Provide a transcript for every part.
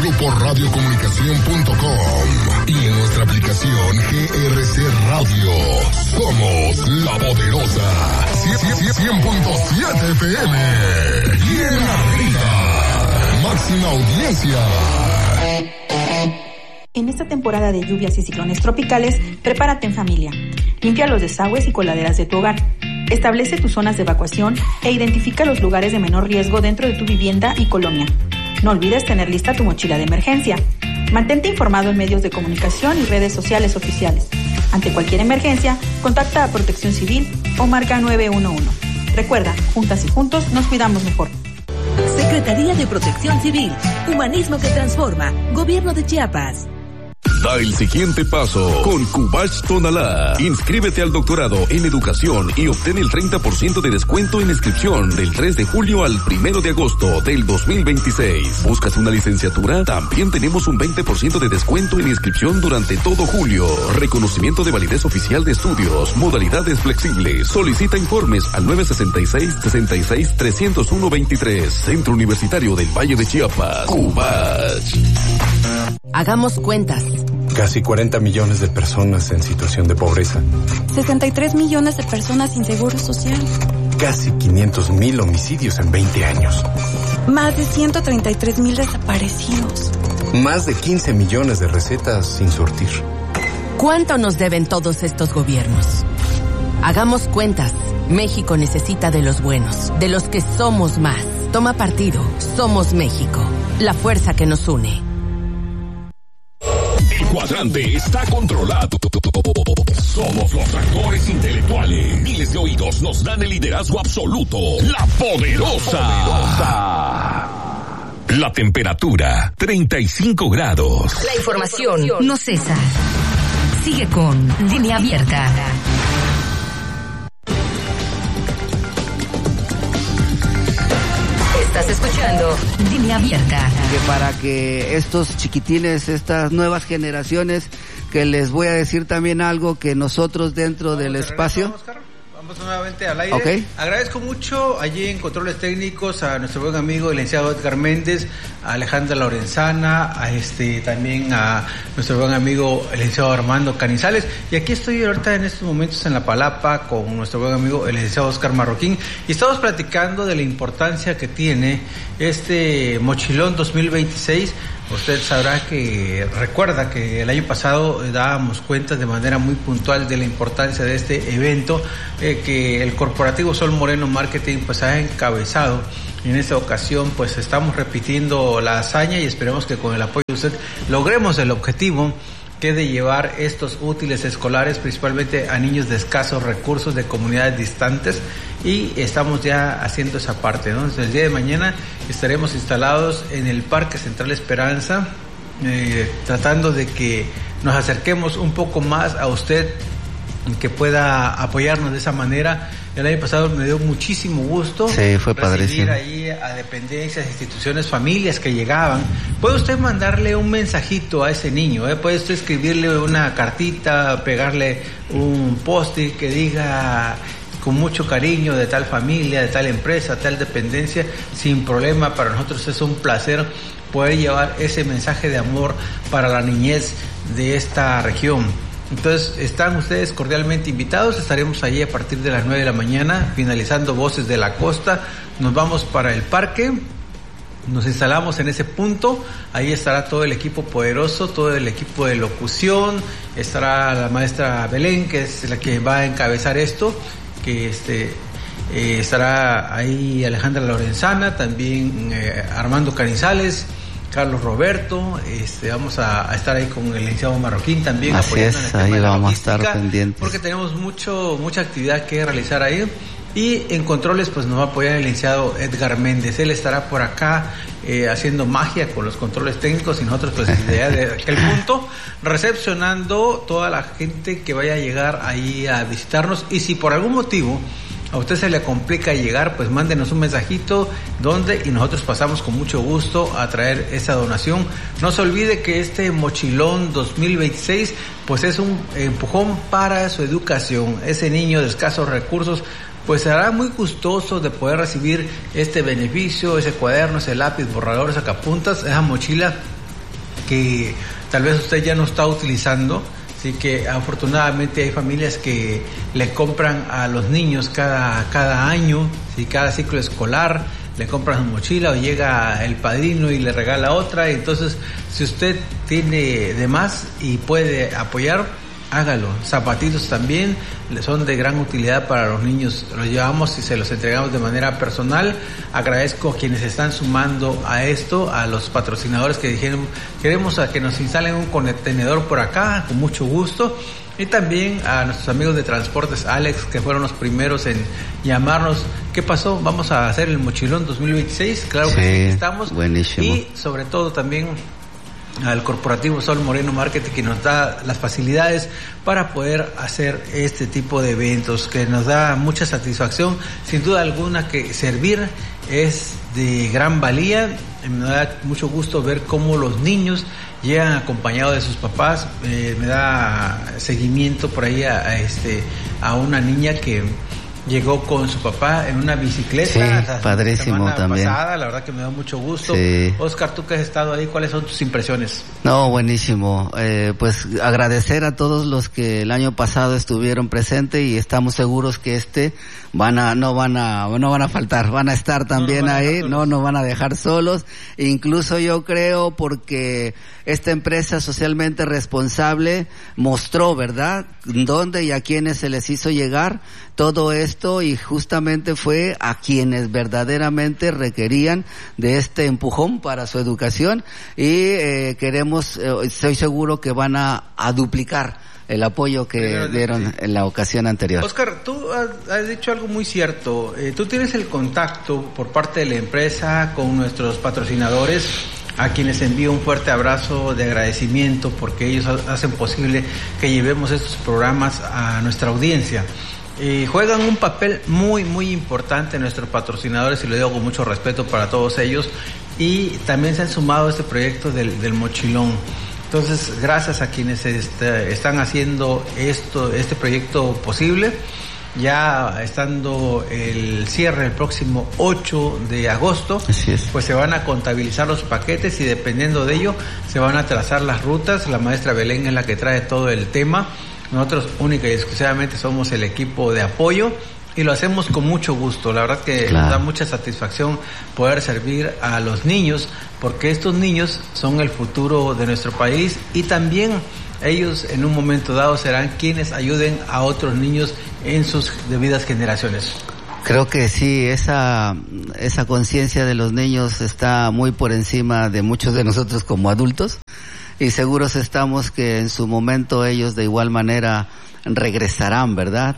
Grupo Radiocomunicación.com y en nuestra aplicación GRC Radio. Somos La Poderosa 100.7 FM y en la Riga, máxima audiencia. En esta temporada de lluvias y ciclones tropicales, prepárate en familia. Limpia los desagües y coladeras de tu hogar. Establece tus zonas de evacuación e identifica los lugares de menor riesgo dentro de tu vivienda y colonia. No olvides tener lista tu mochila de emergencia. Mantente informado en medios de comunicación y redes sociales oficiales. Ante cualquier emergencia, contacta a Protección Civil o marca 911. Recuerda, juntas y juntos nos cuidamos mejor. Secretaría de Protección Civil. Humanismo que transforma. Gobierno de Chiapas. Da el siguiente paso con Cubach Tonalá. Inscríbete al doctorado en educación y obtén el 30% de descuento en inscripción del 3 de julio al 1 de agosto del 2026. ¿Buscas una licenciatura? También tenemos un 20% de descuento en inscripción durante todo julio. Reconocimiento de validez oficial de estudios. Modalidades flexibles. Solicita informes al 966-66-301-23. Centro Universitario del Valle de Chiapas. Cubach. Hagamos cuentas. Casi 40 millones de personas en situación de pobreza. 63 millones de personas sin seguro social. Casi 500,000 homicidios en 20 años. Más de 133,000 desaparecidos. Más de 15 millones de recetas sin surtir. ¿Cuánto nos deben todos estos gobiernos? Hagamos cuentas. México necesita de los buenos, de los que somos más. Toma partido. Somos México. La fuerza que nos une. Cuadrante está controlado. Somos los actores intelectuales. Miles de oídos nos dan el liderazgo absoluto. La Poderosa. La temperatura, 35 grados. La información no cesa. Sigue con Línea Abierta. Estás escuchando Línea Abierta. Que para que estos chiquitines, estas nuevas generaciones, que les voy a decir también algo que nosotros dentro del espacio... Vamos nuevamente al aire. Okay. Agradezco mucho allí en controles técnicos a nuestro buen amigo el licenciado Edgar Méndez, a Alejandra Lorenzana, también a nuestro buen amigo el licenciado Armando Canizales. Y aquí estoy ahorita en estos momentos en La Palapa con nuestro buen amigo el licenciado Oscar Marroquín. Y estamos platicando de la importancia que tiene este mochilón 2026. Usted sabrá que recuerda que el año pasado dábamos cuenta de manera muy puntual de la importancia de este evento que el corporativo Sol Moreno Marketing pues ha encabezado. Y en esta ocasión pues estamos repitiendo la hazaña y esperemos que con el apoyo de usted logremos el objetivo que es de llevar estos útiles escolares principalmente a niños de escasos recursos de comunidades distantes, y estamos ya haciendo esa parte, ¿no? Desde el día de mañana estaremos instalados en el Parque Central Esperanza, tratando de que nos acerquemos un poco más a usted, que pueda apoyarnos de esa manera. El año pasado me dio muchísimo gusto recibir ahí a dependencias, instituciones, familias que llegaban. Puede usted mandarle un mensajito a ese niño, puede usted escribirle una cartita, pegarle un post-it que diga con mucho cariño de tal familia, de tal empresa, tal dependencia, sin problema. Para nosotros es un placer poder llevar ese mensaje de amor para la niñez de esta región. Entonces, están ustedes cordialmente invitados. Estaremos allí a partir de las 9 de la mañana, finalizando Voces de la Costa. Nos vamos para el parque, nos instalamos en ese punto. Ahí estará todo el equipo poderoso, todo el equipo de locución. Estará la maestra Belén, que es la que va a encabezar esto, que estará ahí Alejandra Lorenzana, también Armando Canizales, Carlos Roberto, vamos a estar ahí con el licenciado Marroquín también. Así es, ahí vamos a estar pendientes. Porque tenemos mucha actividad que realizar ahí. Y en controles pues nos va a apoyar el licenciado Edgar Méndez. Él estará por acá haciendo magia con los controles técnicos, y nosotros pues desde aquel punto recepcionando toda la gente que vaya a llegar ahí a visitarnos. Y si por algún motivo a usted se le complica llegar, pues mándenos un mensajito y nosotros pasamos con mucho gusto a traer esa donación. No se olvide que este mochilón 2026 pues es un empujón para su educación. Ese niño de escasos recursos pues será muy gustoso de poder recibir este beneficio, ese cuaderno, ese lápiz, borrador, sacapuntas, esa mochila que tal vez usted ya no está utilizando. Así que afortunadamente hay familias que le compran a los niños cada año, ¿sí? Cada ciclo escolar, le compran su mochila o llega el padrino y le regala otra. Entonces, si usted tiene de más y puede apoyar, hágalo. Zapatitos también son de gran utilidad para los niños. Los llevamos y se los entregamos de manera personal. Agradezco a quienes están sumando a esto, a los patrocinadores que dijeron, queremos a que nos instalen un contenedor por acá, con mucho gusto. Y también a nuestros amigos de Transportes Alex, que fueron los primeros en llamarnos. ¿Qué pasó? Vamos a hacer el mochilón 2026. Claro que sí, estamos. Buenísimo. Y sobre todo también al corporativo Sol Moreno Marketing, que nos da las facilidades para poder hacer este tipo de eventos, que nos da mucha satisfacción. Sin duda alguna que servir es de gran valía. Me da mucho gusto ver cómo los niños llegan acompañados de sus papás. Me da seguimiento por ahí a una niña que llegó con su papá en una bicicleta. Sí, padrísimo también. Pasada, la verdad que me da mucho gusto. Sí. Oscar, tú que has estado ahí, ¿cuáles son tus impresiones? No, buenísimo. Pues agradecer a todos los que el año pasado estuvieron presentes, y estamos seguros que no van a faltar, van a estar también ahí, no nos van a dejar solos. Incluso yo creo, porque esta empresa socialmente responsable mostró, ¿verdad?, dónde y a quiénes se les hizo llegar todo esto, y justamente fue a quienes verdaderamente requerían de este empujón para su educación, y estoy seguro que van a duplicar el apoyo que dieron en la ocasión anterior. Oscar, tú has dicho algo muy cierto. Tú tienes el contacto por parte de la empresa con nuestros patrocinadores, a quienes envío un fuerte abrazo de agradecimiento, porque ellos hacen posible que llevemos estos programas a nuestra audiencia. Juegan un papel muy, muy importante nuestros patrocinadores, y lo digo con mucho respeto para todos ellos, y también se han sumado a este proyecto del mochilón. Entonces, gracias a quienes están haciendo este proyecto posible. Ya estando el cierre el próximo 8 de agosto, pues se van a contabilizar los paquetes, y dependiendo de ello se van a trazar las rutas. La maestra Belén es la que trae todo el tema. Nosotros única y exclusivamente somos el equipo de apoyo, y lo hacemos con mucho gusto. La verdad que nos da mucha satisfacción poder servir a los niños, porque estos niños son el futuro de nuestro país, y también ellos en un momento dado serán quienes ayuden a otros niños en sus debidas generaciones. Creo que sí, esa conciencia de los niños está muy por encima de muchos de nosotros como adultos, y seguros estamos que en su momento ellos de igual manera regresarán, ¿verdad?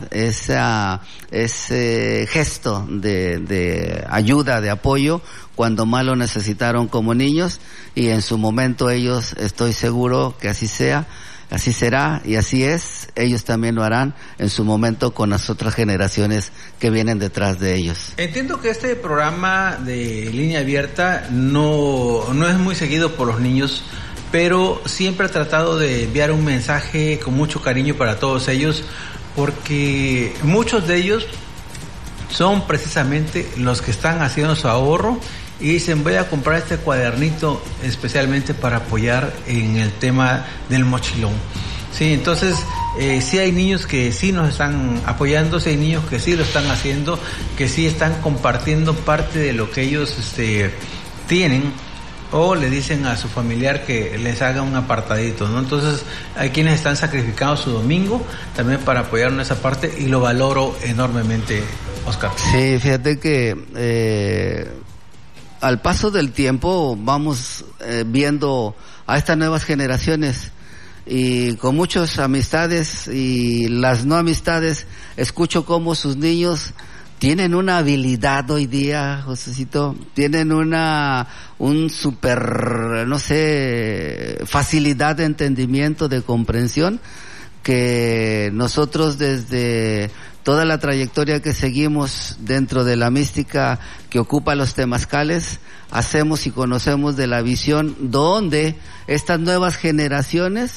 Ese gesto de ayuda, de apoyo, cuando más lo necesitaron como niños, y en su momento ellos, estoy seguro que así sea, así será y así es. Ellos también lo harán en su momento con las otras generaciones que vienen detrás de ellos. Entiendo que este programa de Línea Abierta no es muy seguido por los niños, pero siempre he tratado de enviar un mensaje con mucho cariño para todos ellos, porque muchos de ellos son precisamente los que están haciendo su ahorro y dicen, voy a comprar este cuadernito especialmente para apoyar en el tema del mochilón. Sí, entonces sí hay niños que sí nos están apoyando, sí hay niños que sí lo están haciendo, que sí están compartiendo parte de lo que ellos tienen, o le dicen a su familiar que les haga un apartadito, ¿no? Entonces hay quienes están sacrificando su domingo también para apoyar en esa parte, y lo valoro enormemente, Oscar. Sí, fíjate que al paso del tiempo vamos viendo a estas nuevas generaciones, y con muchas amistades y las no amistades escucho cómo sus niños tienen una habilidad hoy día, Josecito, tienen un super, no sé, facilidad de entendimiento, de comprensión, que nosotros desde toda la trayectoria que seguimos dentro de la mística que ocupa los temazcales, hacemos y conocemos de la visión donde estas nuevas generaciones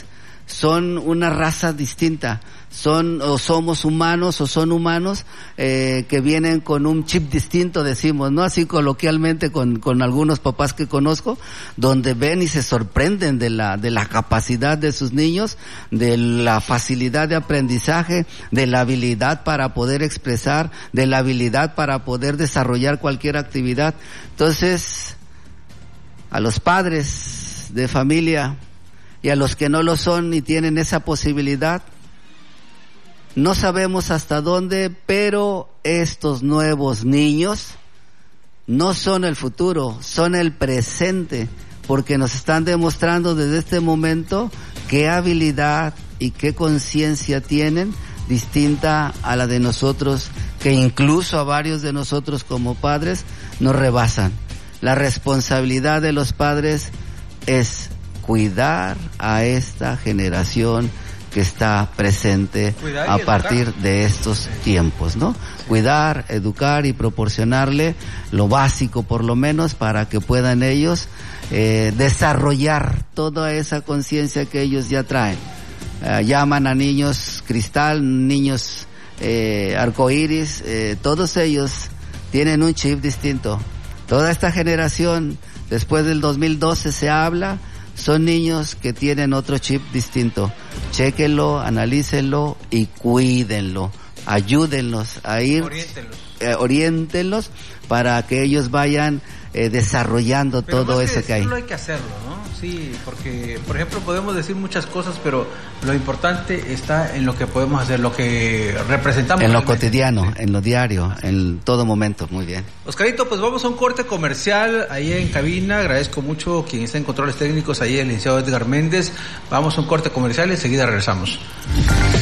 son una raza distinta, somos humanos o son humanos que vienen con un chip distinto, decimos, ¿no? Así coloquialmente con algunos papás que conozco, donde ven y se sorprenden de la capacidad de sus niños, de la facilidad de aprendizaje, de la habilidad para poder expresar, de la habilidad para poder desarrollar cualquier actividad. Entonces, a los padres de familia y a los que no lo son y tienen esa posibilidad, no sabemos hasta dónde, pero estos nuevos niños no son el futuro, son el presente, porque nos están demostrando desde este momento qué habilidad y qué conciencia tienen distinta a la de nosotros, que incluso a varios de nosotros como padres nos rebasan. La responsabilidad de los padres es cuidar a esta generación que está presente a partir de estos tiempos, ¿no? Cuidar, educar y proporcionarle lo básico, por lo menos, para que puedan ellos desarrollar toda esa conciencia que ellos ya traen. Llaman a niños cristal, niños arcoíris, todos ellos tienen un chip distinto. Toda esta generación, después del 2012 se habla, son niños que tienen otro chip distinto. Chéquenlo, analícenlo y cuídenlo. Ayúdenlos a ir, oriéntenlos para que ellos vayan desarrollando todo eso que hay. Solo hay que hacerlo, ¿no? Sí, porque, por ejemplo, podemos decir muchas cosas, pero lo importante está en lo que podemos hacer, lo que representamos. En lo cotidiano, en lo diario, en todo momento. Muy bien. Oscarito, pues vamos a un corte comercial ahí en cabina. Agradezco mucho quien está en controles técnicos, ahí el licenciado Edgar Méndez. Vamos a un corte comercial y enseguida regresamos.